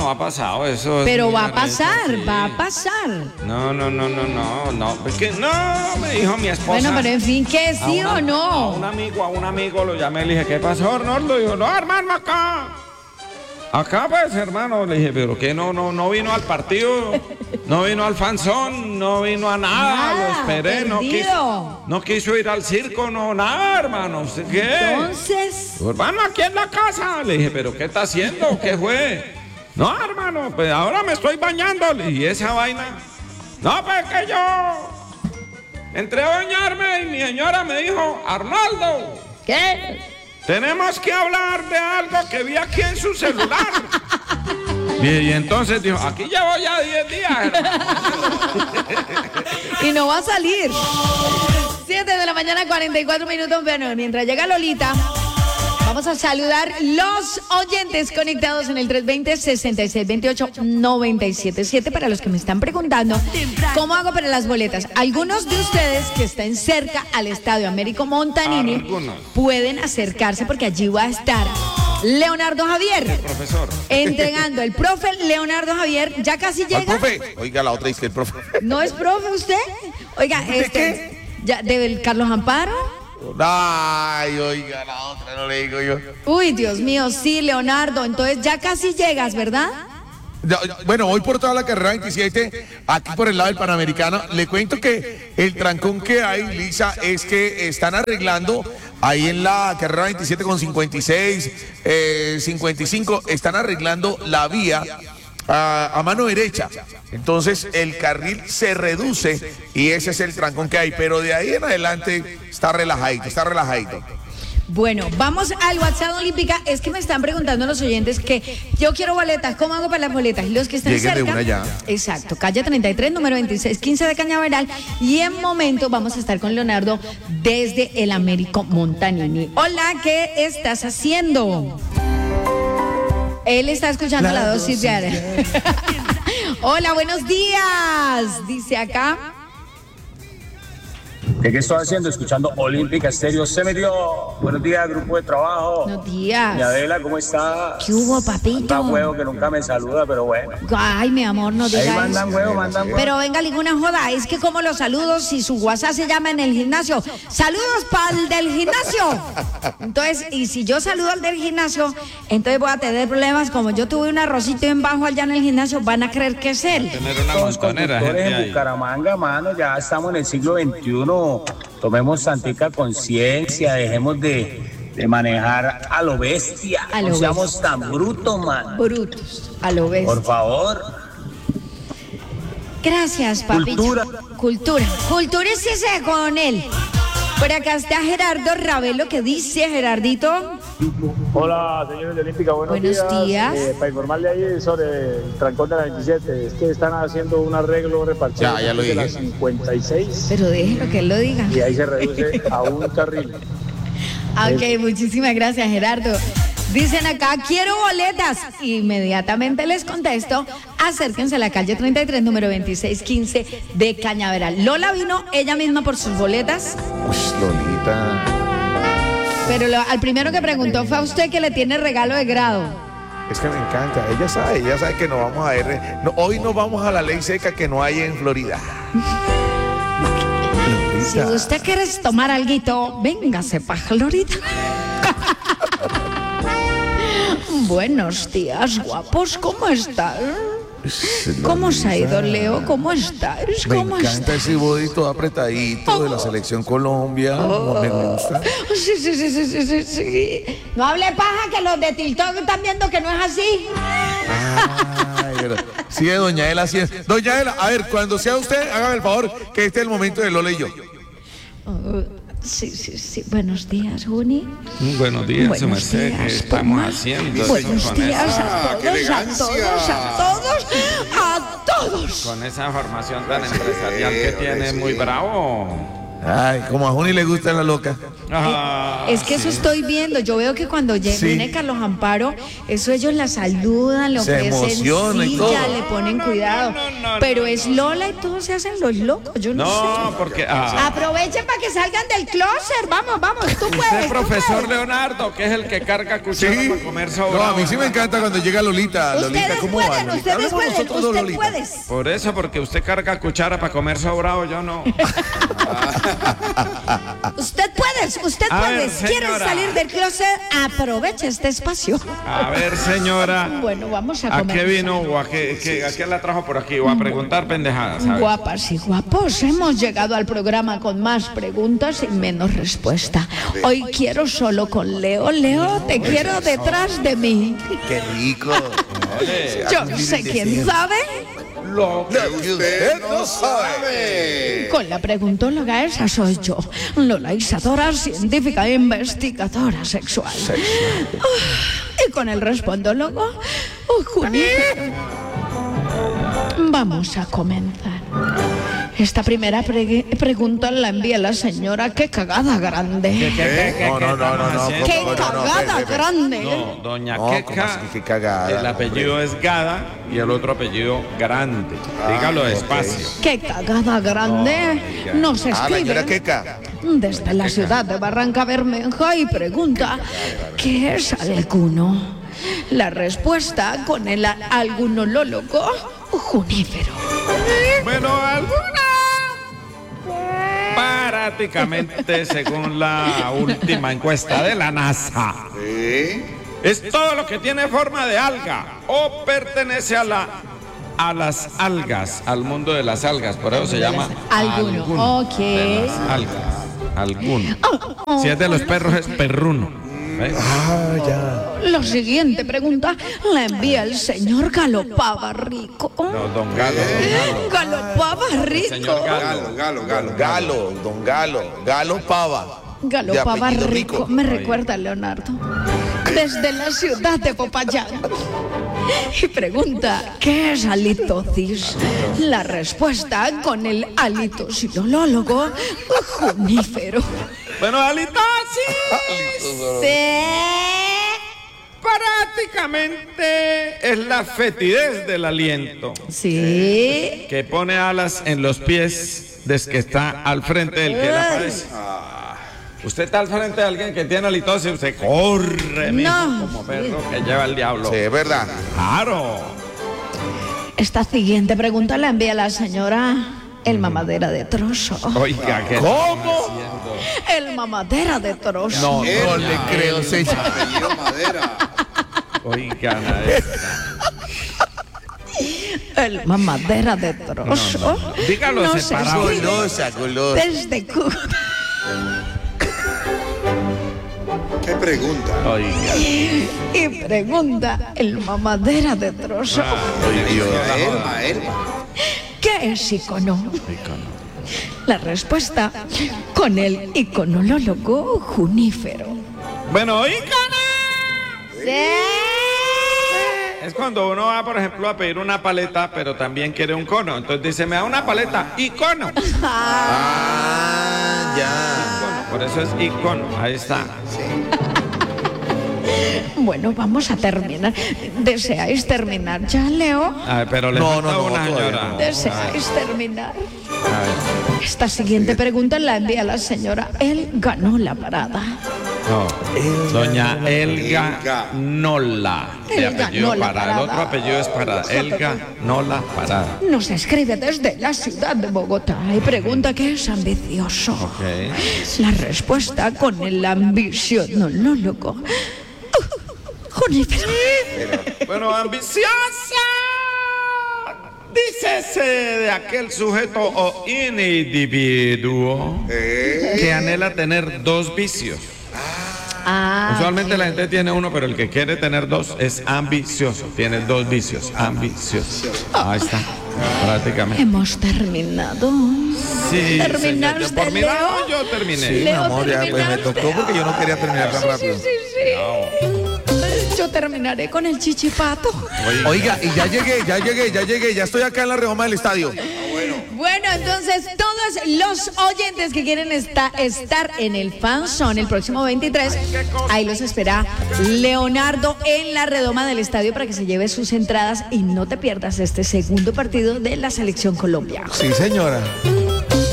ha pasado eso. Pero va a pasar, sí. va a pasar. No, es que no, me dijo mi esposa. Bueno, pero en fin, ¿qué sí o no? A un amigo lo llamé, le dije, ¿qué pasó, Arnoldo? Dijo, no, hermano, acá pues, hermano. Le dije, pero ¿qué? No vino al partido, no vino al fanzón, no vino a nada, lo esperé, no quiso ir al circo, nada, hermano. ¿Qué? Entonces, hermano, aquí en la casa. Le dije, ¿pero qué está haciendo? ¿Qué fue? No, hermano, pues ahora me estoy bañando. ¿Y esa vaina? No, pues que yo entré a bañarme y mi señora me dijo, Arnoldo, ¿qué? tenemos que hablar de algo que vi aquí en su celular. Y entonces dijo, aquí llevo ya 10 días, hermano. Y no va a salir. 7 de la mañana, 44 minutos. Bueno, mientras llega Lolita, vamos a saludar los oyentes conectados en el 320-6628-977. Para los que me están preguntando, ¿cómo hago para las boletas? Algunos de ustedes que estén cerca al Estadio Américo Montanini pueden acercarse porque allí va a estar Leonardo Javier, el profesor, entregando el profe Leonardo Javier. Ya casi llega. Profe? Oiga, la otra dice que el profe. ¿No es profe usted? Oiga, ya, ¿de Carlos Amparo? Ay, oiga, la otra no le digo yo. Uy, Dios mío, sí, Leonardo. Entonces ya casi llegas, ¿verdad? Bueno, voy por toda la carrera 27, aquí por el lado del Panamericano. Le cuento que el trancón que hay, Lisa, es que están arreglando ahí en la carrera 27 con 56, 55, están arreglando la vía a mano derecha. Entonces el carril se reduce y ese es el trancón que hay. Pero de ahí en adelante está relajadito. Bueno, vamos al WhatsApp Olímpica. Es que me están preguntando los oyentes que yo quiero boletas. ¿Cómo hago para las boletas? Los que estén Lleguen cerca. de una ya. Exacto, calle 33, número 2615 de Cañaveral. Y en momento vamos a estar con Leonardo desde el Américo Montanini. Hola, ¿qué estás haciendo? Él está escuchando la dosis diaria. Hola, buenos días. Dice acá. ¿Qué estoy haciendo? Escuchando Olímpica Estéreo. Se metió. Buenos días, grupo de trabajo. Buenos días. Mi Adela, ¿cómo está? ¿Qué hubo, papito? Está huevo que nunca me saluda, pero bueno. Ay, mi amor, no digas Ahí eso. mandan huevo. Pero venga, ninguna joda, es que como los saludos, si su WhatsApp se llama en el gimnasio, saludos para el del gimnasio. Entonces, y si yo saludo al del gimnasio, entonces voy a tener problemas. Como yo tuve un arrocito en bajo allá en el gimnasio, van a creer que es él. Tener una Los montonera, conductores gente en ahí. Bucaramanga, mano, ya estamos en el siglo XXI. Tomemos tantica conciencia, dejemos de manejar a lo bestia. A lo No seamos tan brutos, man. Brutos, a lo bestia. Por favor. Gracias, papito. Cultura. Culturícese con él. Por acá está Gerardo Ravelo, que dice, Gerardito. Hola, señores de Olímpica, buenos días. Para informarle ahí sobre el trancón de la 27, es que están haciendo un arreglo repartido Ya lo de la dije. 56 Pero déjelo que él lo diga. y ahí se reduce a un carril. Ok, muchísimas gracias, Gerardo. Dicen acá, quiero boletas. Inmediatamente les contesto, acérquense a la calle 33, número 2615 de Cañaveral. Lola vino ella misma por sus boletas, Uy, Lolita. pero al primero que preguntó fue a usted, que le tiene regalo de grado. Es que me encanta. Ella sabe que no vamos a ver. Hoy no vamos a la ley seca que no hay en Florida. Si usted quiere tomar alguito, véngase pa' Florida. Buenos días, guapos, ¿cómo están? ¿Cómo se ha ido, Leo? ¿Cómo estás? Me ¿Cómo encanta estás? ese body todo apretadito de la selección Colombia. Me gusta. Sí. No hable paja, que los de TikTok están viendo que no es así. Ay, sí, doña Ela, sí es. Doña Ela, a ver, cuando sea usted, hágame el favor, que este es el momento de Lola y yo. Sí. Buenos días, Juni. Buenos días, su Buenos merced. ¿Qué días, estamos Tomás. haciendo? Buenos con días esa- a todos. Con esa formación tan empresarial que tiene, muy bravo. Ay, como a Juni le gusta la loca. Es que eso estoy viendo. Yo veo que cuando viene Carlos Amparo, eso ellos la saludan, le Se ofrecen emociona y todo. silla, le ponen cuidado. Pero es Lola y todos se hacen los locos. Yo no sé. No, porque... Aprovechen para que salgan del closet. Vamos, tú Usted, puedes. profesor Leonardo, que es el que carga cuchara Sí. para comer No, sobrado. a mí sí me encanta cuando llega Lolita. Lolita, Ustedes ¿cómo va? pueden, Lolita? ustedes Hablemos pueden, nosotros dos, usted Lolita. puede. Por eso, porque usted carga cuchara para comer sobrado, yo no. Usted A puede. ver, ¿Quieren señora. salir del closet? Aproveche este espacio. A ver, señora. Bueno, vamos a ¿A comer. qué vino o a qué la trajo por aquí? O a preguntar pendejadas, ¿sabes? Guapas y guapos, hemos llegado al programa con más preguntas y menos respuesta. Hoy quiero solo con Leo. Leo, te quiero detrás de mí. Qué rico. Yo sé quién sabe. Lo que usted no sabe. Con la preguntóloga esa soy yo, Lola Isadora, científica e investigadora sexual. Y con el respondólogo, Junípero. Vamos a comenzar. Esta primera pregunta la envía la señora. ¡Qué cagada grande! No. ¡Qué cagada grande! No, doña No, ¿cómo Queca, así? Qué cagada, el apellido es Gada y el otro apellido Grande. Dígalo despacio. ¡Qué cagada grande! Nos Ah, la señora escribe Queca. desde la ciudad de Barranca Bermeja y pregunta ¿qué es alguno? La respuesta con el algunolólogo Junípero. Bueno, alguna. Prácticamente, según la última encuesta de la NASA, es todo lo que tiene forma de alga o pertenece a las algas, al mundo de las algas, por eso se llama Alguno. Ok. de las algas, alguno. Si es de los perros es perruno. ¿Ves? La siguiente pregunta la envía el señor Galopaba Rico. No, don Galo. Galopaba Rico. Señor Galo. Galo Pava. Galopaba De apellido Rico. Rico. Me recuerda a Leonardo. Desde la ciudad de Popayán. Y pregunta, ¿qué es halitosis? La respuesta con el halitosilólogo Junípero. Bueno, halitosis. Prácticamente es la fetidez del aliento Sí. que pone alas en los pies desde que está al frente del que la padece. Usted está al frente de alguien que tiene halitosis, usted corre, mijo, No. como perro que lleva el diablo. Sí, es verdad. Claro. Esta siguiente pregunta la envía la señora El Mamadera de Trozo. Oiga, ¿qué ¿Cómo? El Mamadera de Trozo. No le creo, señor. Oiga, El Mamadera de Trozo. Dígalo Nos separado. escribe Golosa. desde Cúcuta. ¿Qué pregunta? Oiga. Y pregunta el Mamadera de Trozo. Elma. ¿Qué es icono? La respuesta con el iconolólogo Junípero. Bueno, ícono. Sí. Es cuando uno va, por ejemplo, a pedir una paleta, pero también quiere un cono. Entonces dice, me da una paleta, icono. Ah, ya. Icono, por eso es icono. Ahí está. Bueno, vamos a terminar. ¿Deseáis terminar ya, Leo? A ver, pero le falta no, una todavía señora. no. ¿Deseáis terminar? A ver. Esta siguiente pregunta la envía la señora. Él ganó la parada. No. Doña Elga Nola. De Elga apellido Nola Parada. El otro Parada. apellido es Parada. Elga Nola Parada. Nos escribe desde la ciudad de Bogotá y pregunta qué es ambicioso. Ok. La respuesta con el ambicionolólogo Junípero. Bueno, ambiciosa. Dícese de aquel sujeto o individuo que anhela tener dos vicios. Usualmente la gente tiene uno, pero el que quiere tener dos es ambicioso. Tiene dos vicios, ambicioso. Ahí está, prácticamente. Hemos terminado. Sí, ¿Terminaste, señor, por mi lado Leo? yo terminé. Sí, mi Leo, amor, ya pues me ¿terminaste? tocó porque yo no quería terminar tan rápido. Sí. Yo terminaré con el chichipato. Oiga, y ya llegué, ya estoy acá en la redoma del estadio. Bueno, entonces todos los oyentes que quieren estar en el Fan Zone el próximo 23, ahí los espera Leonardo en la redoma del estadio para que se lleve sus entradas y no te pierdas este segundo partido de la Selección Colombia. Sí, señora.